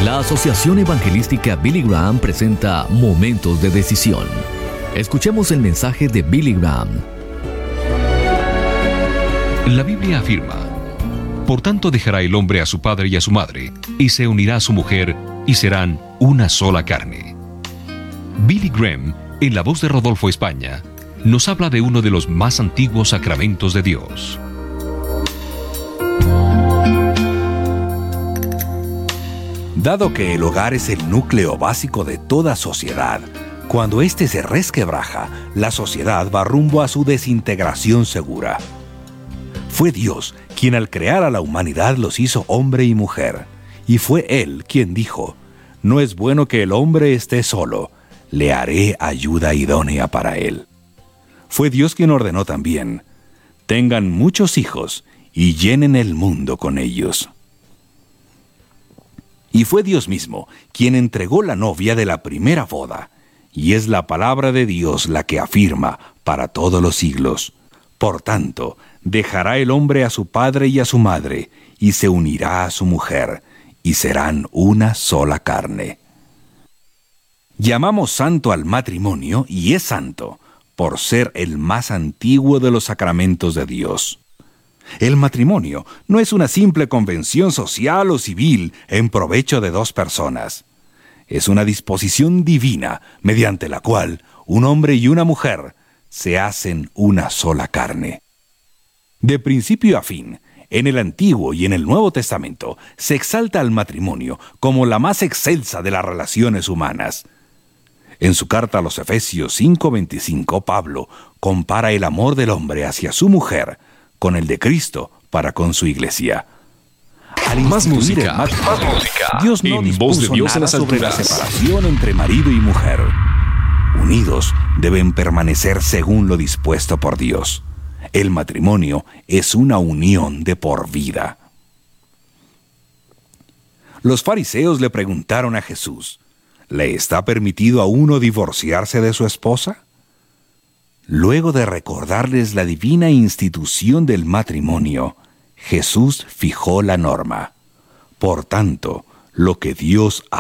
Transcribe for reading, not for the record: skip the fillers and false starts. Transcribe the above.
La Asociación Evangelística Billy Graham presenta Momentos de Decisión. Escuchemos el mensaje de Billy Graham. La Biblia afirma: por tanto dejará el hombre a su padre y a su madre, y se unirá a su mujer, y serán una sola carne. Billy Graham, en la voz de Rodolfo España, nos habla de uno de los más antiguos sacramentos de Dios. Dado que el hogar es el núcleo básico de toda sociedad, cuando éste se resquebraja, la sociedad va rumbo a su desintegración segura. Fue Dios quien al crear a la humanidad los hizo hombre y mujer, y fue Él quien dijo: «No es bueno que el hombre esté solo, le haré ayuda idónea para él». Fue Dios quien ordenó también: «Tengan muchos hijos y llenen el mundo con ellos». Y fue Dios mismo quien entregó la novia de la primera boda, y es la palabra de Dios la que afirma para todos los siglos: «Por tanto, dejará el hombre a su padre y a su madre, y se unirá a su mujer, y serán una sola carne». Llamamos santo al matrimonio, y es santo por ser el más antiguo de los sacramentos de Dios. El matrimonio no es una simple convención social o civil en provecho de dos personas. Es una disposición divina mediante la cual un hombre y una mujer se hacen una sola carne. De principio a fin, en el Antiguo y en el Nuevo Testamento, se exalta al matrimonio como la más excelsa de las relaciones humanas. En su carta a los Efesios 5:25, Pablo compara el amor del hombre hacia su mujer con el de Cristo para con su iglesia. Más música. Dios no En voz de dispuso Dios en nada las sobre la alturas. separación entre marido y mujer. Unidos deben permanecer según lo dispuesto por Dios. El matrimonio es una unión de por vida. Los fariseos le preguntaron a Jesús: ¿le está permitido a uno divorciarse de su esposa? Luego de recordarles la divina institución del matrimonio, Jesús fijó la norma: por tanto, lo que Dios ha